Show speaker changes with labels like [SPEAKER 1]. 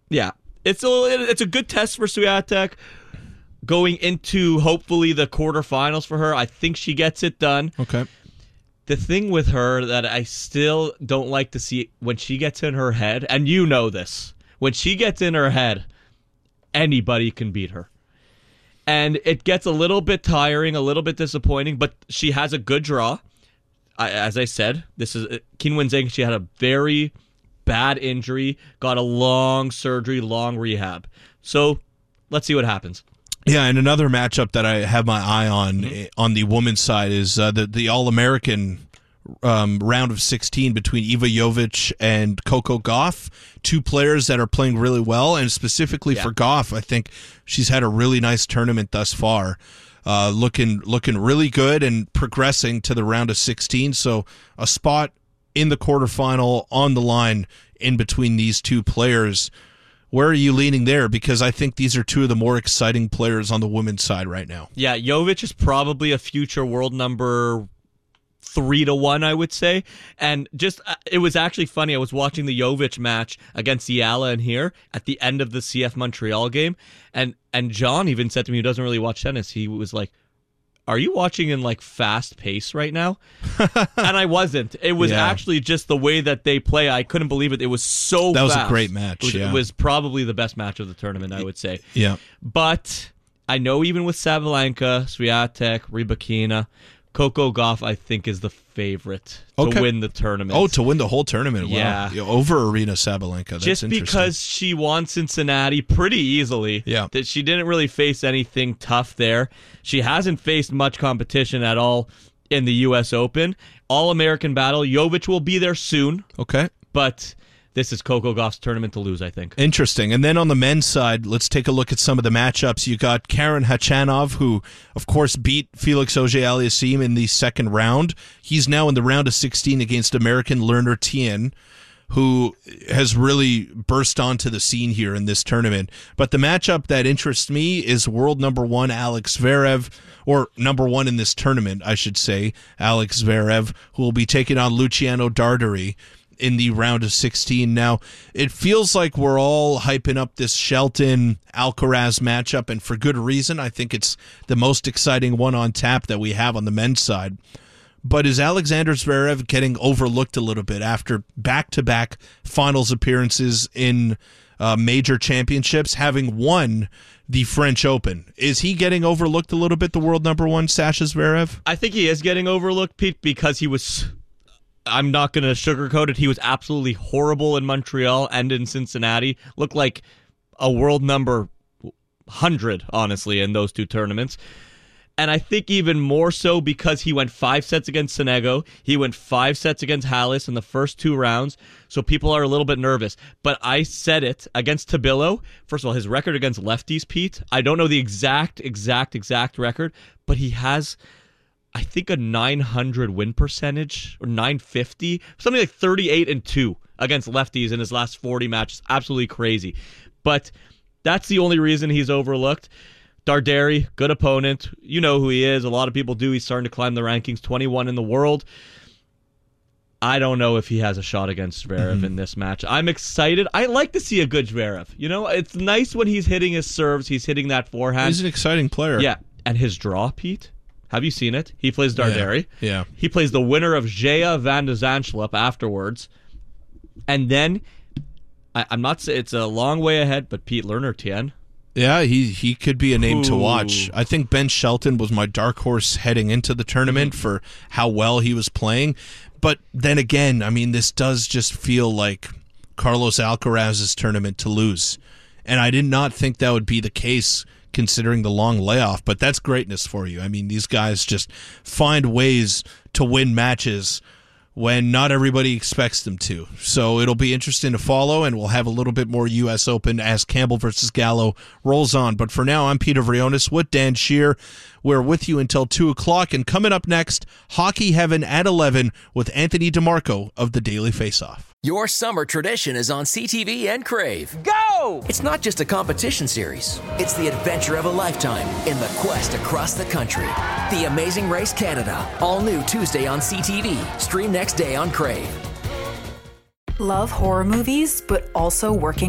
[SPEAKER 1] Yeah. It's a good test for Swiatek going into, hopefully, the quarterfinals for her. I think she gets it done.
[SPEAKER 2] Okay.
[SPEAKER 1] The thing with her that I still don't like to see, when she gets in her head, and you know this, when she gets in her head, anybody can beat her. And it gets a little bit tiring, a little bit disappointing, but she has a good draw. As I said, this is Qinwen Zheng. She had a very bad injury, got a long surgery, long rehab. So let's see what happens.
[SPEAKER 2] Yeah, and another matchup that I have my eye on the women's side is the All-American round of 16 between Iva Jovic and Coco Gauff, two players that are playing really well, and specifically for Gauff, I think she's had a really nice tournament thus far, looking really good and progressing to the round of 16, so a spot in the quarterfinal on the line in between these two players. Where are you leaning there? Because I think these are two of the more exciting players on the women's side right now. Yeah,
[SPEAKER 1] Jovic is probably a future world number 3-1, I would say. And just, it was actually funny. I was watching the Jovic match against Yala in here at the end of the CF Montreal game. And John even said to me, who doesn't really watch tennis, he was like, are you watching in like fast pace right now? And I wasn't. It was actually just the way that they play. I couldn't believe it. It was so
[SPEAKER 2] That was
[SPEAKER 1] fast.
[SPEAKER 2] a great match.
[SPEAKER 1] It was probably the best match of the tournament, I would say.
[SPEAKER 2] Yeah.
[SPEAKER 1] But I know even with Sabalenka, Swiatek, Rybakina, Coco Gauff, I think, is the favorite to win the tournament.
[SPEAKER 2] Oh, to win the whole tournament.
[SPEAKER 1] Yeah.
[SPEAKER 2] Wow. Over Aryna Sabalenka. That's
[SPEAKER 1] just because she won Cincinnati pretty easily.
[SPEAKER 2] Yeah.
[SPEAKER 1] That she didn't really face anything tough there. She hasn't faced much competition at all in the U.S. Open. All-American battle. Jovic will be there soon.
[SPEAKER 2] Okay.
[SPEAKER 1] But this is Coco Gauff's tournament to lose, I think.
[SPEAKER 2] Interesting. And then on the men's side, let's take a look at some of the matchups. You got Karen Khachanov, who, of course, beat Felix Auger-Aliassime in the second round. He's now in the round of 16 against American Lerner Tien, who has really burst onto the scene here in this tournament. But the matchup that interests me is world number one Alex Zverev, or number one in this tournament, I should say, Alex Zverev, who will be taking on Luciano Darderi in the round of 16. Now, it feels like we're all hyping up this Shelton-Alcaraz matchup, and for good reason. I think it's the most exciting one on tap that we have on the men's side. But is Alexander Zverev getting overlooked a little bit after back-to-back finals appearances in major championships, having won the French Open? Is he getting overlooked a little bit, the world number one, Sasha Zverev?
[SPEAKER 1] I think he is getting overlooked, Pete, because he was... I'm not going to sugarcoat it. He was absolutely horrible in Montreal and in Cincinnati. Looked like a world number 100, honestly, in those two tournaments. And I think even more so because he went 5 sets against Sonego. He went 5 sets against Halys in the first 2 rounds. So people are a little bit nervous. But I said it against Tabilo. First of all, his record against lefties, Pete. I don't know the exact record, but he has... I think a 900 win percentage or 950, something like 38-2 against lefties in his last 40 matches. Absolutely crazy. But that's the only reason he's overlooked. Darderi, good opponent. You know who he is. A lot of people do. He's starting to climb the rankings, 21 in the world. I don't know if he has a shot against Zverev in this match. I'm excited. I like to see a good Zverev. You know, it's nice when he's hitting his serves. He's hitting that forehand.
[SPEAKER 2] He's an exciting player.
[SPEAKER 1] Yeah. And his draw, Pete? Have you seen it? He plays Darderi.
[SPEAKER 2] Yeah.
[SPEAKER 1] He plays the winner of Gea van de Zandschulp afterwards. And then, I'm not saying it's a long way ahead, but Pete Lerner Tien.
[SPEAKER 2] Yeah, he could be a name to watch. I think Ben Shelton was my dark horse heading into the tournament for how well he was playing. But then again, I mean, this does just feel like Carlos Alcaraz's tournament to lose. And I did not think that would be the case considering the long layoff, but that's greatness for you. I mean, these guys just find ways to win matches when not everybody expects them to. So it'll be interesting to follow, and we'll have a little bit more U.S. Open as Campbell versus Gallo rolls on. But for now, I'm Peter Vrionis with Dan Shear. We're with you until 2 o'clock, and coming up next, Hockey Heaven at 11 with Anthony DeMarco of the Daily Faceoff.
[SPEAKER 3] Your summer tradition is on CTV and Crave.
[SPEAKER 4] Go!
[SPEAKER 3] It's not just a competition series. It's the adventure of a lifetime in the quest across the country. The Amazing Race Canada. All new Tuesday on CTV. Stream next day on Crave.
[SPEAKER 5] Love horror movies, but also working